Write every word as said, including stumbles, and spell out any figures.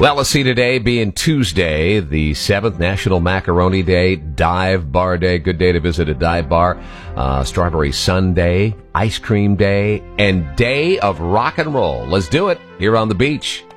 Well, let's see, today being Tuesday, the seventh, National Macaroni Day, Dive Bar Day. Good day to visit a dive bar. Uh, Strawberry Sunday, Ice Cream Day, and Day of Rock and Roll. Let's do it here on the beach.